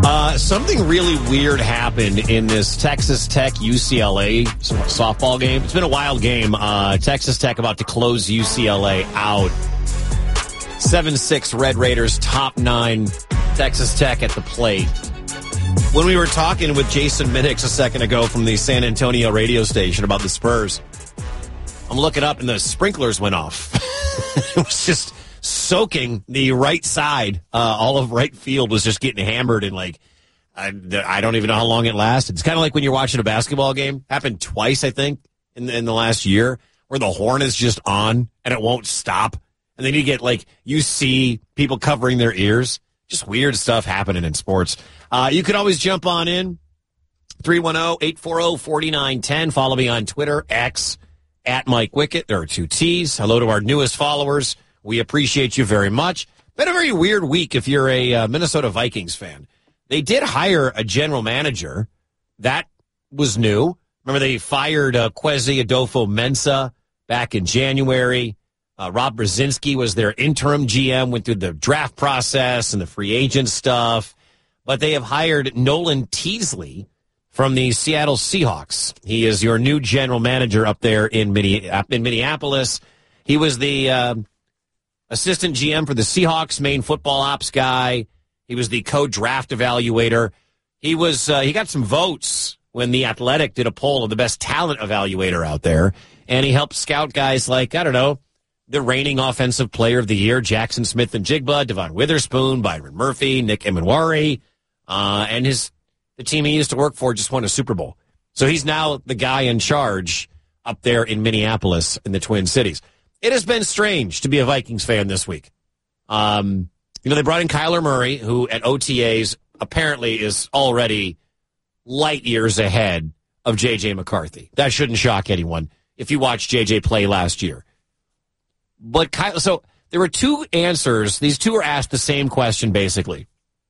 Something really weird happened in this Texas Tech UCLA softball game. It's been a wild game. Texas Tech about to close UCLA out. 7-6 Red Raiders, top 9 Texas Tech at the plate. When we were talking with Jason Minix a second ago from the San Antonio radio station about the Spurs, I'm looking up and the sprinklers went off. It was just soaking the right side. All of right field was just getting hammered, and I don't even know how long it lasted. It's kind of like when you're watching a basketball game. Happened twice, I think, in the last year, where the horn is just on and it won't stop. And then you see people covering their ears. Just weird stuff happening in sports. You can always jump on in. 310-840-4910. Follow me on Twitter, X, at Mike Wickett. There are 2 T's. Hello to our newest followers. We appreciate you very much. Been a very weird week if you're a Minnesota Vikings fan. They did hire a general manager. That was new. Remember, they fired Kwesi Adolfo-Mensah back in January. Rob Brzezinski was their interim GM, went through the draft process and the free agent stuff. But they have hired Nolan Teasley from the Seattle Seahawks. He is your new general manager up there in Minneapolis. He was the assistant GM for the Seahawks, main football ops guy. He was the co-draft evaluator. He got some votes when The Athletic did a poll of the best talent evaluator out there. And he helped scout guys like, the reigning offensive player of the year, Jackson Smith-Njigba, Devon Witherspoon, Byron Murphy, Nick Emanwari, and the team he used to work for just won a Super Bowl. So he's now the guy in charge up there in Minneapolis in the Twin Cities. It has been strange to be a Vikings fan this week. They brought in Kyler Murray, who at OTAs apparently is already light years ahead of J.J. McCarthy. That shouldn't shock anyone if you watched J.J. play last year. But so there were 2 answers. These 2 were asked the same question, basically.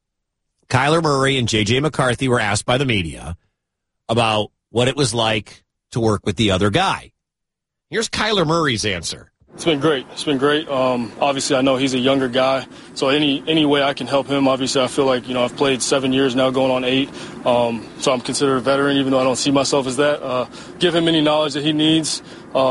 Kyler Murray and J.J. McCarthy were asked by the media about what it was like to work with the other guy. Here's Kyler Murray's answer. It's been great. Obviously, I know he's a younger guy, so any way I can help him, obviously, I feel like, I've played 7 years now, going on 8, so I'm considered a veteran, even though I don't see myself as that. Give him any knowledge that he needs.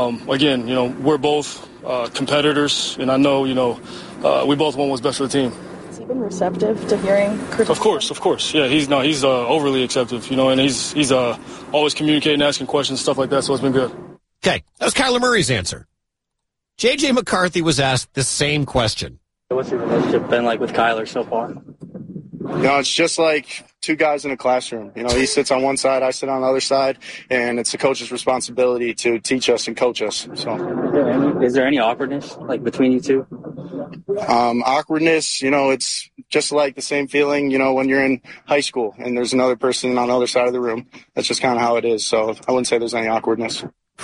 Again, we're both competitors, and I know, we both want what's best for the team. Has he been receptive to hearing criticism? Of course. Yeah, he's overly acceptive, and he's always communicating, asking questions, stuff like that, so it's been good. Okay, that was Kyler Murray's answer. J.J. McCarthy was asked the same question. What's your relationship been like with Kyler so far? It's just like 2 guys in a classroom. He sits on one side, I sit on the other side, and it's the coach's responsibility to teach us and coach us. So, is there any awkwardness between you 2? Awkwardness, it's just like the same feeling, when you're in high school and there's another person on the other side of the room. That's just kind of how it is. So I wouldn't say there's any awkwardness.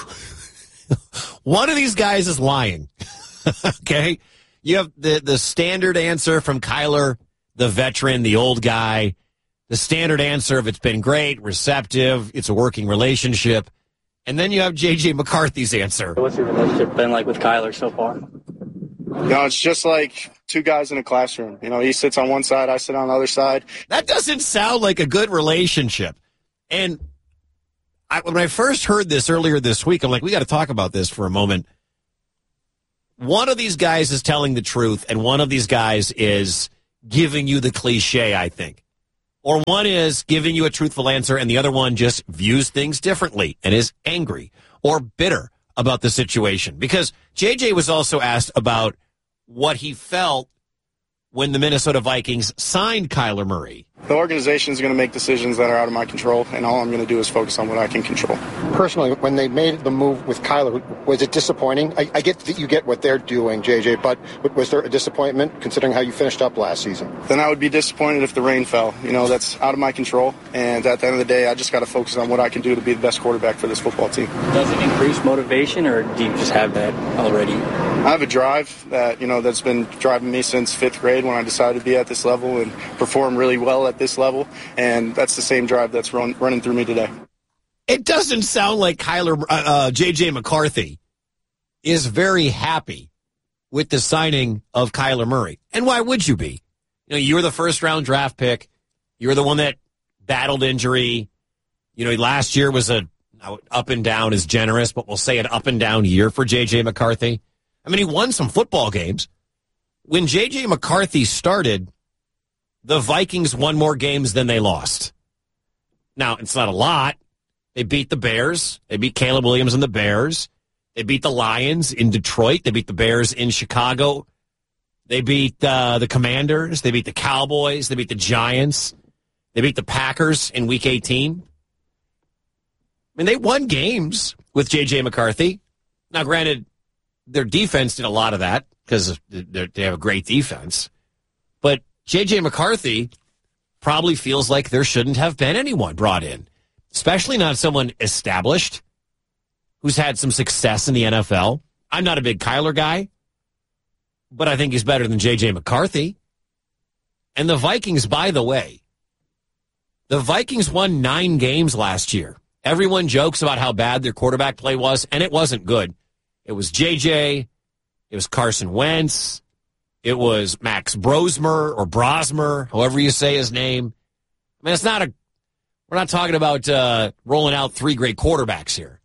One of these guys is lying. Okay? You have the standard answer from Kyler, the veteran, the old guy. The standard answer of it's been great, receptive, it's a working relationship. And then you have J.J. McCarthy's answer. What's your relationship been like with Kyler so far? It's just like 2 guys in a classroom. He sits on one side, I sit on the other side. That doesn't sound like a good relationship. And when I first heard this earlier this week, I'm like, we got to talk about this for a moment. One of these guys is telling the truth, and one of these guys is giving you the cliche, I think. Or one is giving you a truthful answer, and the other one just views things differently and is angry or bitter about the situation. Because JJ was also asked about what he felt when the Minnesota Vikings signed Kyler Murray. The organization is going to make decisions that are out of my control, and all I'm going to do is focus on what I can control. Personally, when they made the move with Kyler, was it disappointing? I get that you get what they're doing, JJ, but was there a disappointment considering how you finished up last season? Then I would be disappointed if the rain fell. That's out of my control, and at the end of the day, I just got to focus on what I can do to be the best quarterback for this football team. Does it increase motivation, or do you just have that already? I have a drive that, that's been driving me since 5th grade when I decided to be at this level and perform really well at this level, and that's the same drive that's running through me today. It doesn't sound like J.J. McCarthy is very happy with the signing of Kyler Murray. And why would you be? You're the first-round draft pick. You're the one that battled injury. Last year was up and down is generous, but we'll say an up and down year for J.J. McCarthy. I mean, he won some football games. When J.J. McCarthy started, the Vikings won more games than they lost. Now, it's not a lot. They beat the Bears. They beat Caleb Williams and the Bears. They beat the Lions in Detroit. They beat the Bears in Chicago. They beat the Commanders. They beat the Cowboys. They beat the Giants. They beat the Packers in Week 18. I mean, they won games with J.J. McCarthy. Now, granted, their defense did a lot of that because they have a great defense. But J.J. McCarthy probably feels like there shouldn't have been anyone brought in, especially not someone established who's had some success in the NFL. I'm not a big Kyler guy, but I think he's better than J.J. McCarthy. And the Vikings, by the way, the Vikings won 9 games last year. Everyone jokes about how bad their quarterback play was, and it wasn't good. It was J.J., it was Carson Wentz, it was Max Brosmer or Brosmer, however you say his name. I mean, we're not talking about rolling out 3 great quarterbacks here.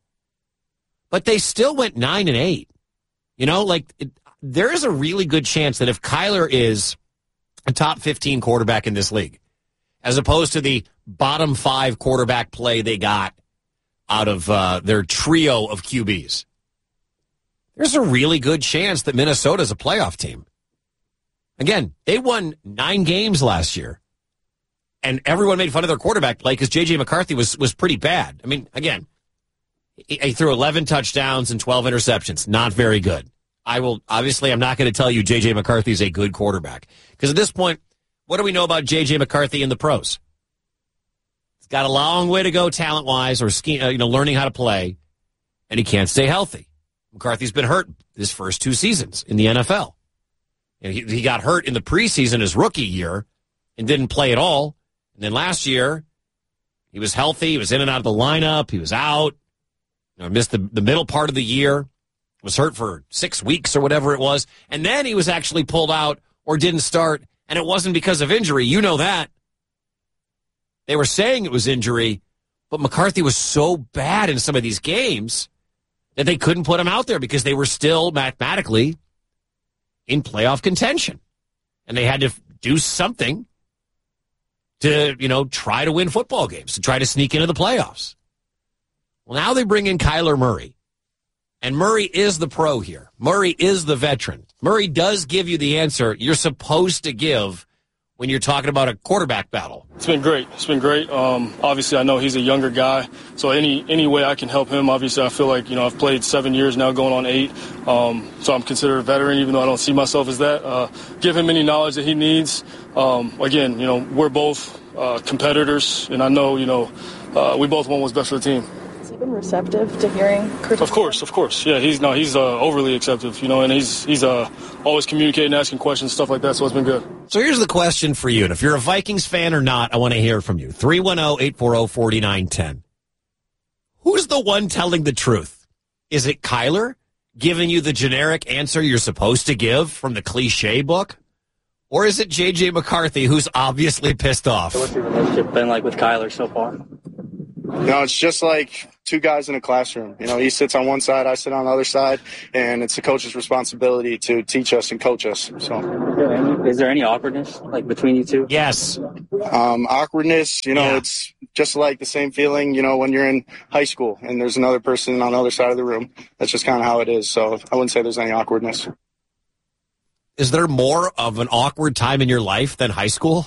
But they still went 9-8. There is a really good chance that if Kyler is a top 15 quarterback in this league, as opposed to the bottom 5 quarterback play they got out of their trio of QBs, there's a really good chance that Minnesota's a playoff team. Again, they won 9 games last year, and everyone made fun of their quarterback play because J.J. McCarthy was pretty bad. I mean, again, he threw 11 touchdowns and 12 interceptions. Not very good. I'm not going to tell you J.J. McCarthy is a good quarterback. Because at this point, what do we know about J.J. McCarthy in the pros? He's got a long way to go talent-wise or learning how to play, and he can't stay healthy. McCarthy's been hurt his first 2 seasons in the NFL. He got hurt in the preseason his rookie year and didn't play at all. And then last year, he was healthy. He was in and out of the lineup. He was out. Missed the middle part of the year. Was hurt for 6 weeks or whatever it was. And then he was actually pulled out or didn't start, and it wasn't because of injury. You know that. They were saying it was injury, but McCarthy was so bad in some of these games that they couldn't put him out there because they were still mathematically in playoff contention. And they had to do something to, try to win football games, to try to sneak into the playoffs. Well, now they bring in Kyler Murray. And Murray is the pro here. Murray is the veteran. Murray does give you the answer you're supposed to give when you're talking about a quarterback battle. It's been great. Obviously, I know he's a younger guy, so any way I can help him, obviously, I feel like, I've played 7 years now, going on 8, so I'm considered a veteran, even though I don't see myself as that. Give him any knowledge that he needs. Again, we're both competitors, and I know, we both want what's best for the team. Been receptive to hearing criticism? Of course. Yeah, he's overly acceptive, and he's always communicating, asking questions, stuff like that, so it's been good. So here's the question for you, and if you're a Vikings fan or not, I want to hear from you. 310-840-4910. Who's the one telling the truth? Is it Kyler giving you the generic answer you're supposed to give from the cliche book? Or is it J.J. McCarthy, who's obviously pissed off? What's your relationship been like with Kyler so far? It's just like 2 guys in a classroom. He sits on one side, I sit on the other side, and it's the coach's responsibility to teach us and coach us. So, is there any awkwardness between you two? Yes. Awkwardness, It's just like the same feeling, when you're in high school and there's another person on the other side of the room. That's just kind of how it is. So I wouldn't say there's any awkwardness. Is there more of an awkward time in your life than high school?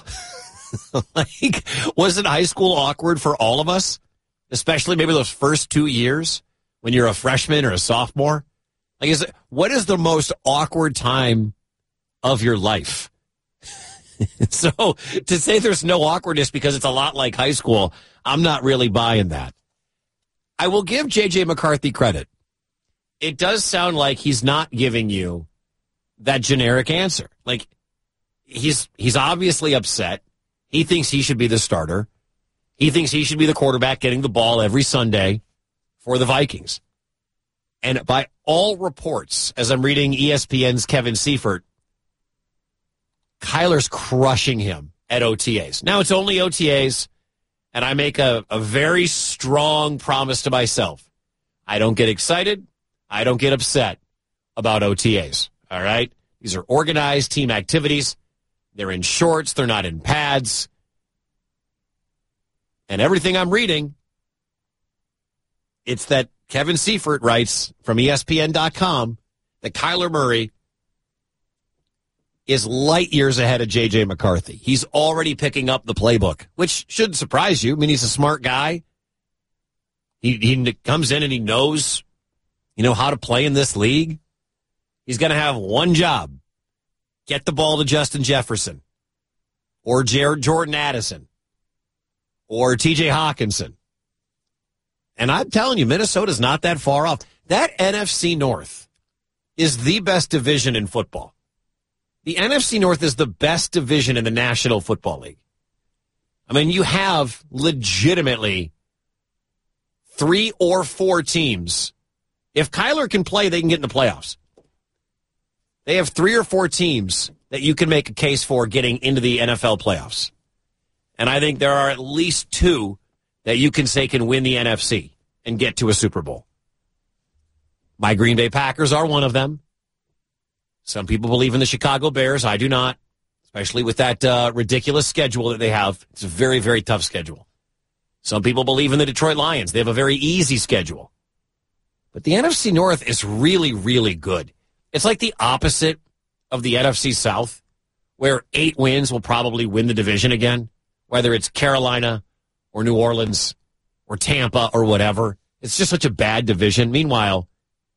Wasn't high school awkward for all of us? Especially maybe those first 2 years when you're a freshman or a sophomore? What is the most awkward time of your life? So to say there's no awkwardness because it's a lot like high school, I'm not really buying that. I will give J.J. McCarthy credit. It does sound like he's not giving you that generic answer. He's obviously upset. He thinks he should be the starter. He thinks he should be the quarterback getting the ball every Sunday for the Vikings. And by all reports, as I'm reading ESPN's Kevin Seifert, Kyler's crushing him at OTAs. Now, it's only OTAs, and I make a very strong promise to myself. I don't get excited. I don't get upset about OTAs, all right? These are organized team activities. They're in shorts. They're not in pads. And everything I'm reading, it's that Kevin Seifert writes from ESPN.com that Kyler Murray is light years ahead of J.J. McCarthy. He's already picking up the playbook, which shouldn't surprise you. I mean, he's a smart guy. He comes in and he knows, how to play in this league. He's going to have one job. Get the ball to Justin Jefferson or Jordan Addison or T.J. Hawkinson. And I'm telling you, Minnesota's not that far off. That NFC North is the best division in football. The NFC North is the best division in the National Football League. I mean, you have legitimately 3 or 4 teams. If Kyler can play, they can get in the playoffs. They have 3 or 4 teams that you can make a case for getting into the NFL playoffs. And I think there are at least 2 that you can say can win the NFC and get to a Super Bowl. My Green Bay Packers are one of them. Some people believe in the Chicago Bears. I do not, especially with that ridiculous schedule that they have. It's a very, very tough schedule. Some people believe in the Detroit Lions. They have a very easy schedule. But the NFC North is really, really good. It's like the opposite of the NFC South, where 8 wins will probably win the division again, whether it's Carolina or New Orleans or Tampa or whatever. It's just such a bad division. Meanwhile,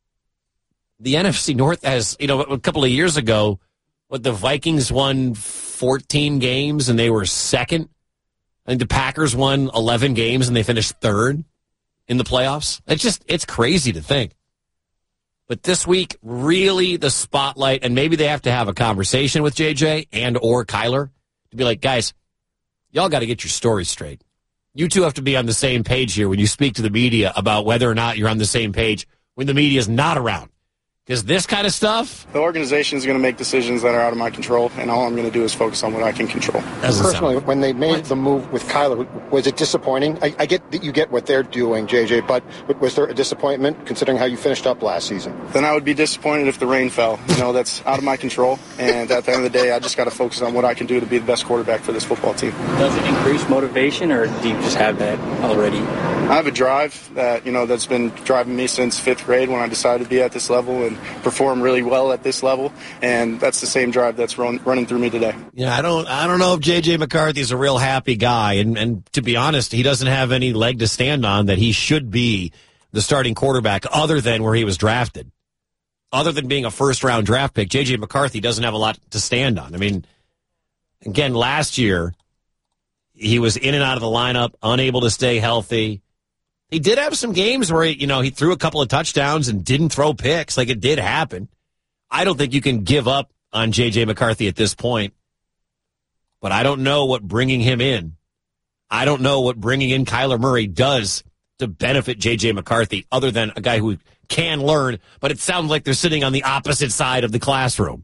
the NFC North has, a couple of years ago, the Vikings won 14 games and they were second. I think the Packers won 11 games and they finished third in the playoffs. It's crazy to think. But this week, really the spotlight, and maybe they have to have a conversation with JJ and or Kyler to be like, guys, y'all got to get your stories straight. You two have to be on the same page here when you speak to the media about whether or not you're on the same page when the media is not around. Because this kind of stuff... The organization is going to make decisions that are out of my control, and all I'm going to do is focus on what I can control. Personally, when they made the move with Kyler, was it disappointing? I get that you get what they're doing, JJ, but was there a disappointment considering how you finished up last season? Then I would be disappointed if the rain fell. That's out of my control, and at the end of the day, I just got to focus on what I can do to be the best quarterback for this football team. Does it increase motivation, or do you just have that already? I have a drive that, that's been driving me since 5th grade when I decided to be at this level and perform really well at this level, and that's the same drive that's running through me today. Yeah, I don't know if J.J. McCarthy's a real happy guy, and to be honest, he doesn't have any leg to stand on that he should be the starting quarterback other than where he was drafted. Other than being a first-round draft pick, J.J. McCarthy doesn't have a lot to stand on. I mean, again, last year, he was in and out of the lineup, unable to stay healthy. He did have some games where, he threw a couple of touchdowns and didn't throw picks. Like, it did happen. I don't think you can give up on J.J. McCarthy at this point. But I don't know what bringing him in. I don't know what bringing in Kyler Murray does to benefit J.J. McCarthy other than a guy who can learn. But it sounds like they're sitting on the opposite side of the classroom.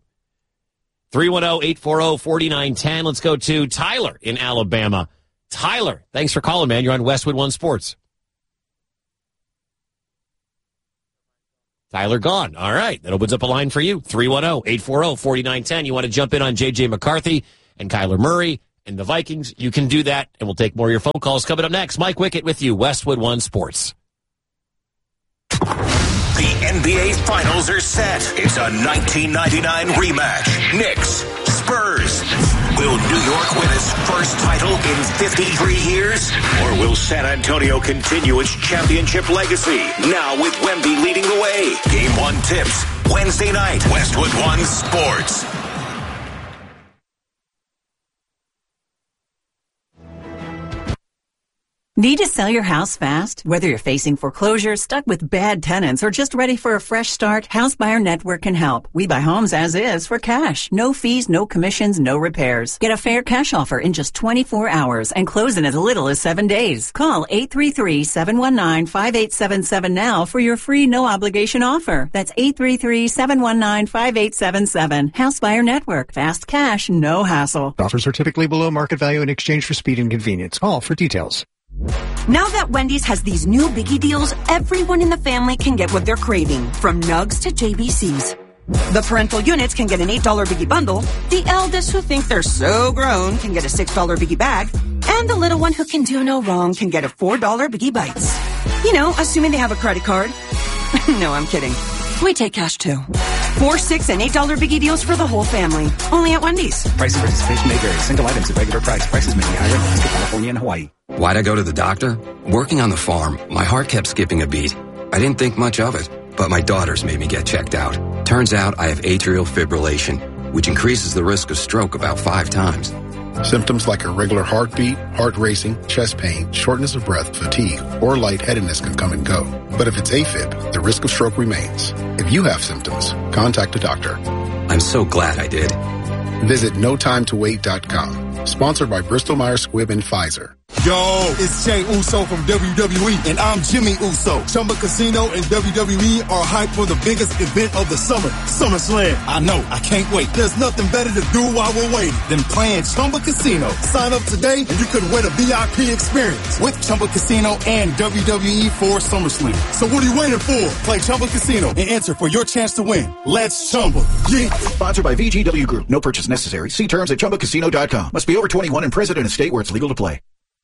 310-840-4910. Let's go to Tyler in Alabama. Tyler, thanks for calling, man. You're on Westwood One Sports. Tyler gone. All right. That opens up a line for you. 310-840-4910. You want to jump in on J.J. McCarthy and Kyler Murray and the Vikings? You can do that, and we'll take more of your phone calls coming up next. Mike Wickett with you, Westwood One Sports. The NBA Finals are set. It's a 1999 rematch. Knicks, Spurs. Will New York win its first title in 53 years? Or will San Antonio continue its championship legacy? Now with Wemby leading the way. Game 1 tips Wednesday night. Westwood One Sports. Need to sell your house fast? Whether you're facing foreclosure, stuck with bad tenants, or just ready for a fresh start, House Buyer Network can help. We buy homes as is for cash. No fees, no commissions, no repairs. Get a fair cash offer in just 24 hours and close in as little as 7 days. Call 833-719-5877 now for your free no-obligation offer. That's 833-719-5877. House Buyer Network. Fast cash, no hassle. Offers are typically below market value in exchange for speed and convenience. Call for details. Now that Wendy's has these new biggie deals, everyone in the family can get what they're craving, from nugs to JBCs. The parental units can get an $8 biggie bundle, the eldest who think they're so grown can get a $6 biggie bag, and the little one who can do no wrong can get a $4 biggie bites. You know, assuming they have a credit card. No, I'm kidding. We take cash too. 4, 6, and $8 biggie deals for the whole family. Only at Wendy's. Price and participation may vary. Single items at regular price. Prices may be higher in Alaska, California, and Hawaii. Why'd I go to the doctor? Working on the farm, my heart kept skipping a beat. I didn't think much of it, but my daughters made me get checked out. Turns out I have atrial fibrillation, which increases the risk of stroke about 5 times. Symptoms like irregular heartbeat, heart racing, chest pain, shortness of breath, fatigue, or lightheadedness can come and go. But if it's AFib, the risk of stroke remains. If you have symptoms, contact a doctor. I'm so glad I did. Visit NoTimeToWait.com. Sponsored by Bristol-Myers Squibb and Pfizer. Yo, it's Jey Uso from WWE, and I'm Jimmy Uso. Chumba Casino and WWE are hyped for the biggest event of the summer, SummerSlam. I know, I can't wait. There's nothing better to do while we're waiting than playing Chumba Casino. Sign up today and you could win a VIP experience with Chumba Casino and WWE for SummerSlam. So what are you waiting for? Play Chumba Casino and enter for your chance to win. Let's Chumba. Yeah. Sponsored by VGW Group. No purchase necessary. See terms at ChumbaCasino.com. Must be over 21 and present in a state where it's legal to play.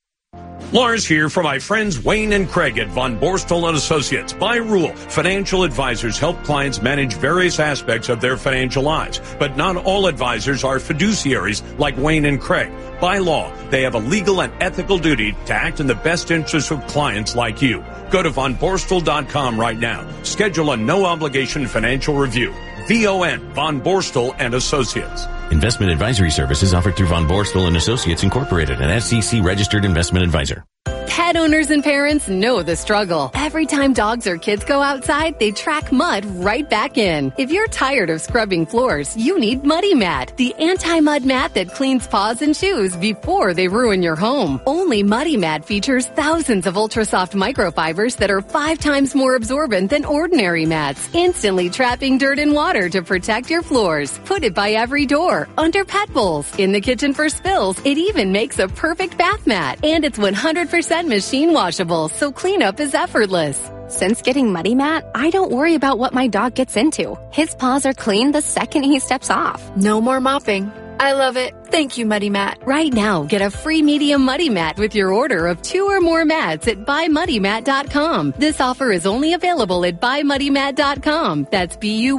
Lars here for my friends Wayne and Craig at Von Borstel & Associates. By rule, financial advisors help clients manage various aspects of their financial lives. But not all advisors are fiduciaries like Wayne and Craig. By law, they have a legal and ethical duty to act in the best interest of clients like you. Go to vonborstel.com right now. Schedule a no-obligation financial review. VON, Von Borstel & Associates. Investment advisory services offered through Von Borstel & Associates Incorporated, an SEC-registered investment advisor. Pet owners and parents know the struggle. Every time dogs or kids go outside, they track mud right back in. If you're tired of scrubbing floors, you need Muddy Mat, the anti-mud mat that cleans paws and shoes before they ruin your home. Only Muddy Mat features thousands of ultra-soft microfibers that are 5 times more absorbent than ordinary mats, instantly trapping dirt and water to protect your floors. Put it by every door, under pet bowls, in the kitchen for spills. It even makes a perfect bath mat. And it's 100% machine washable, so cleanup is effortless. Since getting Muddy Mat, I don't worry about what my dog gets into. His paws are clean the second he steps off. No more mopping. I love it. Thank you, Muddy Mat. Right now, get a free medium Muddy Mat with your order of 2 or more mats at buymuddymat.com. This offer is only available at buymuddymat.com. That's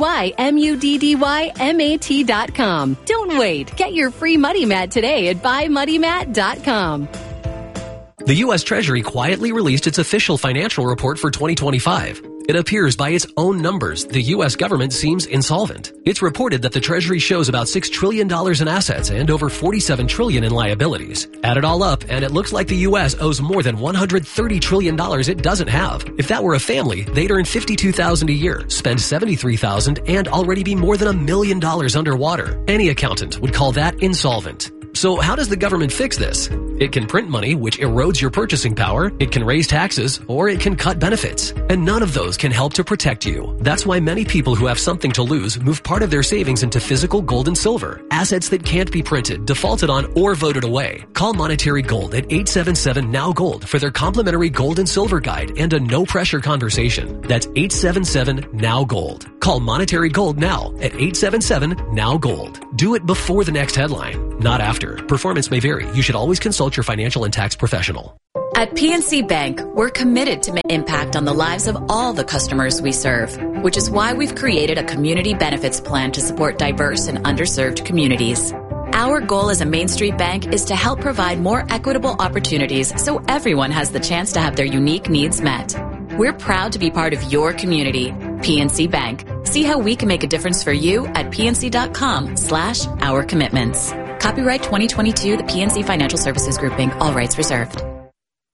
BUYMUDDYMAT.com. Don't wait. Get your free Muddy Mat today at buymuddymat.com. The U.S. Treasury quietly released its official financial report for 2025. It appears by its own numbers, the U.S. government seems insolvent. It's reported that the Treasury shows about $6 trillion in assets and over $47 trillion in liabilities. Add it all up, and it looks like the U.S. owes more than $130 trillion it doesn't have. If that were a family, they'd earn $52,000 a year, spend $73,000, and already be more than $1 million underwater. Any accountant would call that insolvent. So how does the government fix this? It can print money, which erodes your purchasing power. It can raise taxes, or it can cut benefits. And none of those can help to protect you. That's why many people who have something to lose move part of their savings into physical gold and silver, assets that can't be printed, defaulted on, or voted away. Call Monetary Gold at 877-NOW-GOLD for their complimentary gold and silver guide and a no-pressure conversation. That's 877-NOW-GOLD. Call Monetary Gold now at 877-NOW-GOLD. Do it before the next headline, not after. Performance may vary. You should always consult your financial and tax professional. At PNC Bank, we're committed to make an impact on the lives of all the customers we serve, which is why we've created a community benefits plan to support diverse and underserved communities. Our goal as a Main Street bank is to help provide more equitable opportunities so everyone has the chance to have their unique needs met. We're proud to be part of your community. PNC Bank. See how we can make a difference for you at pnc.com/ourcommitments. Copyright 2022, the PNC Financial Services Group, Inc., all rights reserved.